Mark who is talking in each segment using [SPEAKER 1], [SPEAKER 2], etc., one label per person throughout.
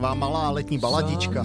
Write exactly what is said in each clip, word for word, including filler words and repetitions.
[SPEAKER 1] taková malá letní baladička.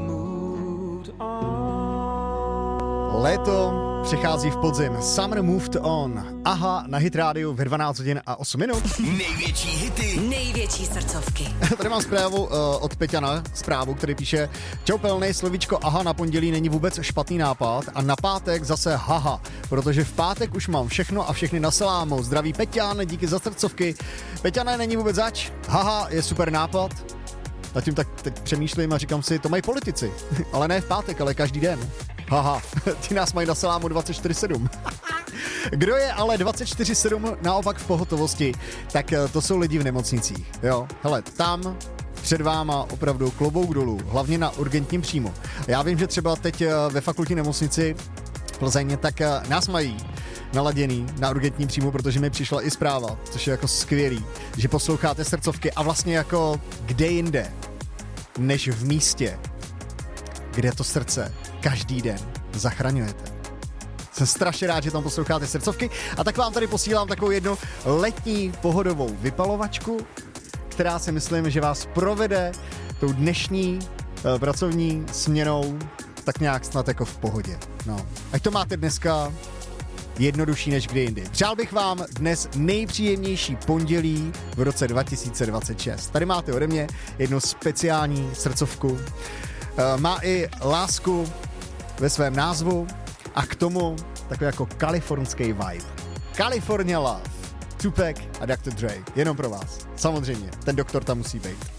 [SPEAKER 1] Léto přichází v podzim. Summer moved on. Aha, na Hit rádiu ve dvanáct hodin a osm minut.
[SPEAKER 2] Největší hity.
[SPEAKER 3] Největší srdcovky.
[SPEAKER 1] Tady mám zprávu uh, od Peťana, zprávu, který píše: Čau Pelnej, slovíčko aha na pondělí není vůbec špatný nápad a na pátek zase haha, protože v pátek už mám všechno a všechny na salámu. Zdraví Peťan, díky za srdcovky. Peťane, není vůbec zač. Haha, je super nápad. A tím tak teď přemýšlím a říkám si, to mají politici. Ale ne v pátek, ale každý den. Haha, ti nás mají na salámu dvacet čtyři sedm. Kdo je ale dvacet čtyři sedm naopak v pohotovosti, tak to jsou lidi v nemocnicích. Jo, hele, tam před váma opravdu klobouk dolů, hlavně na urgentním příjmu. Já vím, že třeba teď ve fakultní nemocnici Plzeň, tak nás mají naladěný na urgentním příjmu, protože mi přišla i zpráva, což je jako skvělý, že posloucháte srdcovky a vlastně jako kde jinde, než v místě, kde to srdce každý den zachraňujete. Jsem strašně rád, že tam posloucháte srdcovky a tak vám tady posílám takovou jednu letní pohodovou vypalovačku, která si myslím, že vás provede tou dnešní uh, pracovní směnou tak nějak snad jako v pohodě. No. Ať to máte dneska jednodušší než kdy jindy. Přál bych vám dnes nejpříjemnější pondělí v roce dva tisíce dvacet šest. Tady máte ode mě jednu speciální srdcovku. Uh, má i lásku ve svém názvu a k tomu takový jako kalifornský vibe. California Love, Tupac a doktor Dre. Jenom pro vás. Samozřejmě, ten doktor tam musí být.